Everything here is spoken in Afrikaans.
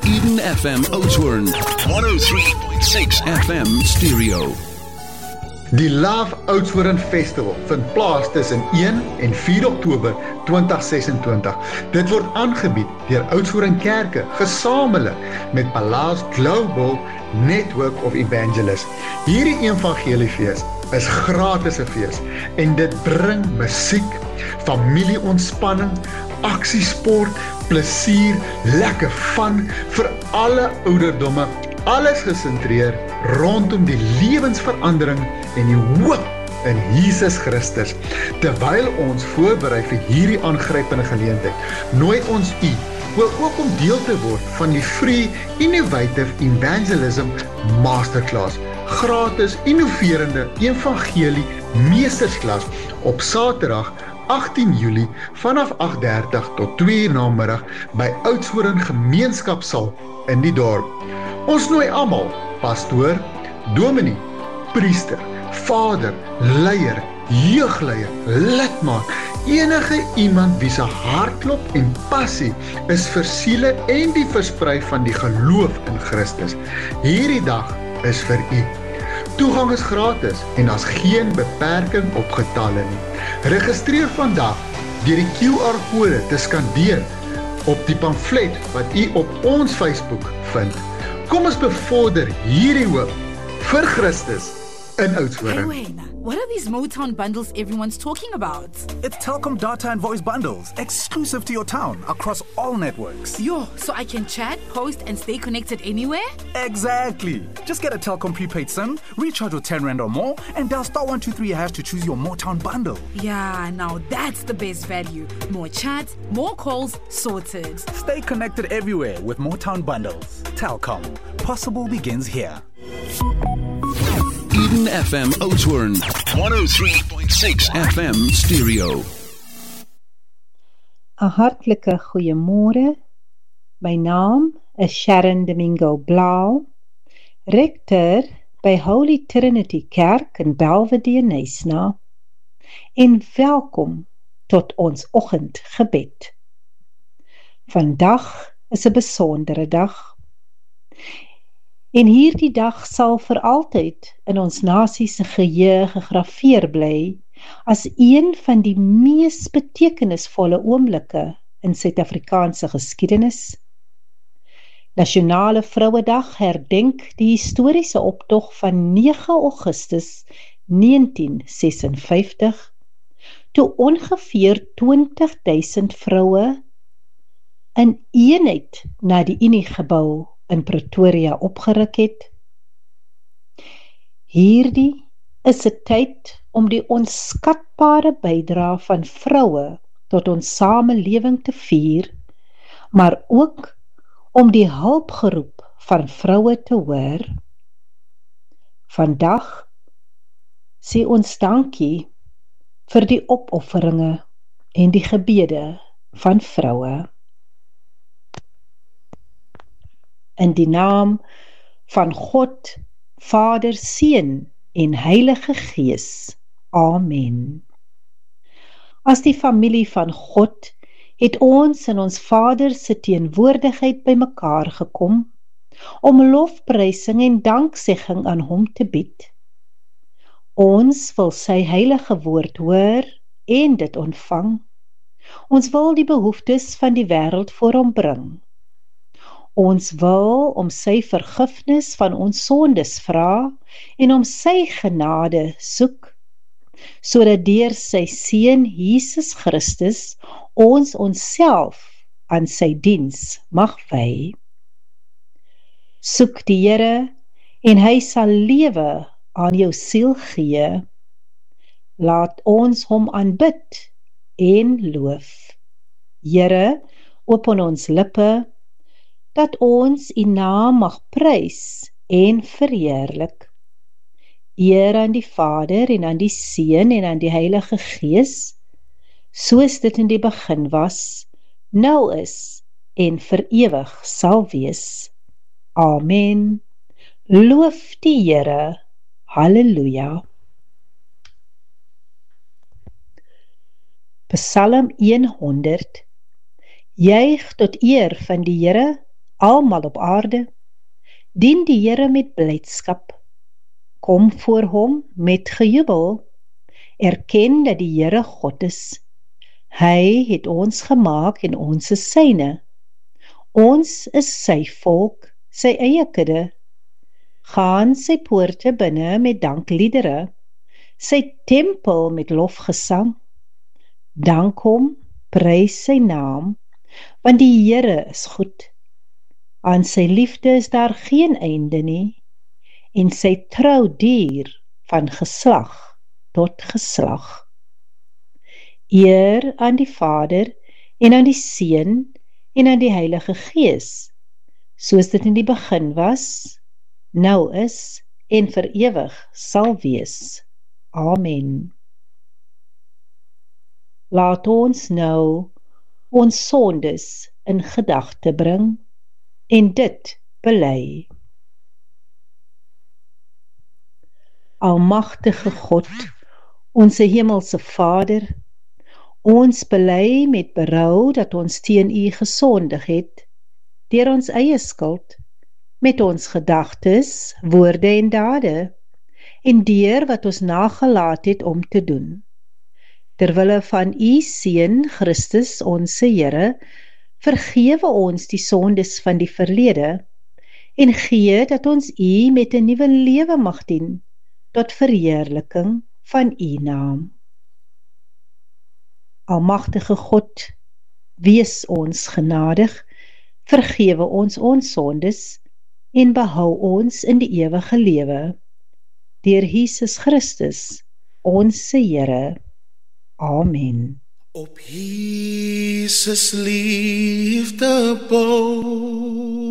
Eden FM Oudtshoorn 103.6 FM stereo. Die Love Oudtshoorn Festival vind plaas tussen 1 en 4 Oktober 2026. Dit word aangebied deur Oudtshoorn Kerke, gesamentlik met Palace Global Network of Evangelists. Hierdie evangeliefees is gratis 'n fees en dit bring musiek, familieontspanning, aksiesport, plesier, lekker fun vir alle ouderdomme, alles gesentreer rondom die lewensverandering en die hoop in Jesus Christus. Terwyl ons voorberei vir hierdie aangrypende geleentheid, nooi ons u ook om deel te word van die Free Innovative Evangelism Masterclass, gratis innoverende evangelie meestersklas op Saterdag 18 Julie vanaf 8:30 tot 2 namiddag by Oudtshoorn Gemeenskapsaal in die dorp. Ons nooi almal, pastoor, dominee, priester, vader, leier, jeugleier, lidmaat, enige iemand wie se hartklop en passie is vir siele en die versprei van die geloof in Christus. Hierdie dag is vir u. Toegang is gratis en daar's geen beperking op getalle nie. Registreer vandag deur die QR-kode te skandeer op die pamflet wat u op ons Facebook vind. Kom ons bevorder hierdie hoop vir Christus in Oudtshoorn. Hey Wayne, what are these Motown bundles everyone's talking about? It's Telkom data and voice bundles, exclusive to your town, across all networks. Yo, so I can chat, post, and stay connected anywhere? Exactly. Just get a Telkom prepaid SIM, recharge with 10 Rand or more, and dial *123# to choose your Motown bundle. Yeah, now that's the best value. More chat, more calls, sorted. Stay connected everywhere with Motown bundles. Telkom. Possible begins here. Eden FM Oudtshoorn 103.6 FM stereo. 'n Hartlike goeiemôre. My naam is Sharon Domingo Blau, rektor by Holy Trinity Kerk in Belvedere, Knysna, en welkom tot ons oggendgebed. Vandag is 'n besondere dag. En hierdie dag sal vir altyd in ons nasie se geheue gegraveer bly as een van die mees betekenisvolle oomblikke in Suid-Afrikaanse geskiedenis. Nasionale Vrouedag herdenk die historiese optog van 9 Augustus 1956, toe ongeveer 20.000 vroue in eenheid na die Uniegebou in Pretoria opgeruk het. Hierdie is 'n tyd om die onskatbare bydrae van vroue tot ons samelewing te vier, maar ook om die hulpgeroep van vroue te hoor. Vandag sê ons dankie vir die opofferinge en die gebede van vroue. In die naam van God, Vader, Seun en Heilige Gees. Amen. As die familie van God het ons in ons Vader se teenwoordigheid bymekaar gekom om lofprysing en danksegging aan hom te bied. Ons wil sy heilige woord hoor en dit ontvang. Ons wil die behoeftes van die wêreld voor hom bring. Ons wil om sy vergifnis van ons sondes vra en om sy genade soek, sodat deur sy Seun Jesus Christus ons onsself aan sy diens mag wy. Soek die Here en hy sal lewe aan jou siel gee. Laat ons hom aanbid en loof. Here, open ons lippe, dat ons u naam mag prys en verheerlik. Eer aan die Vader en aan die Seun en aan die Heilige Gees, soos dit in die begin was, nou is en vir ewig sal wees. Amen. Loof die Here. Halleluja. Psalm 100. Juig tot eer van die Here, almal op aarde, dien die Here met blydskap, kom voor hom met gejubel, erken dat die Here God is. Hy het ons gemaak en ons is syne. Ons is sy volk, sy eie kudde. Gaan sy poorte binne met dankliedere, sy tempel met lofgesang. Dank hom, prys sy naam, want die Here is goed. Aan sy liefde is daar geen einde nie, en sy trou duur van geslag tot geslag. Eer aan die Vader, en aan die Seun, en aan die Heilige Gees, soos dit in die begin was, nou is, en vir ewig sal wees. Amen. Laat ons nou ons sondes in gedagte bring, en dit bely. Almagtige God, onse hemelse Vader, ons bely met berou dat ons teen U gesondig het, deur ons eie skuld, met ons gedagtes, woorde en dade, en deur wat ons nagelaat het om te doen. Terwille van U Seun Christus, onse Here, vergewe ons die sondes van die verlede, en gee dat ons U met 'n nuwe lewe mag dien, tot verheerliking van U naam. Almagtige God, wees ons genadig, vergewe ons sondes, en behou ons in die ewige lewe, deur Jesus Christus, onse Here. Amen. Op Jesus liefde bou